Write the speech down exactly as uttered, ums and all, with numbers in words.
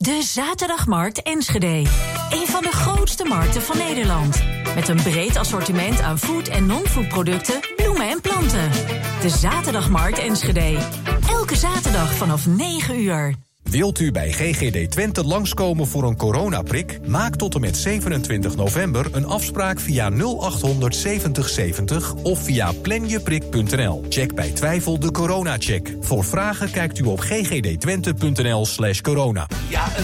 De Zaterdagmarkt Enschede. Een van de grootste markten van Nederland. Met een breed assortiment aan food- en non-food producten, bloemen en planten. De Zaterdagmarkt Enschede. Elke zaterdag vanaf negen uur. Wilt u bij G G D Twente langskomen voor een coronaprik? Maak tot en met zevenentwintig november een afspraak via nul achthonderd zeventig zeventig of via planjeprik punt n l. Check bij twijfel de coronacheck. Voor vragen kijkt u op ggdtwente punt n l slash corona. Ja, een